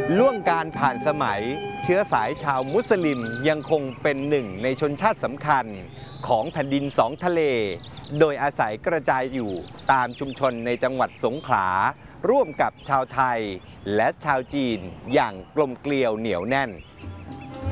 ล่วงการผ่านสมัยเชื้อสายชาวมุสลิมยังคงเป็นหนึ่งในชนชาติสำคัญของแผ่นดินสองทะเลโดยอาศัยกระจายอยู่ตามชุมชนในจังหวัดสงขลาร่วมกับชาวไทยและชาวจีนอย่างกลมเกลียวเหนียวแน่น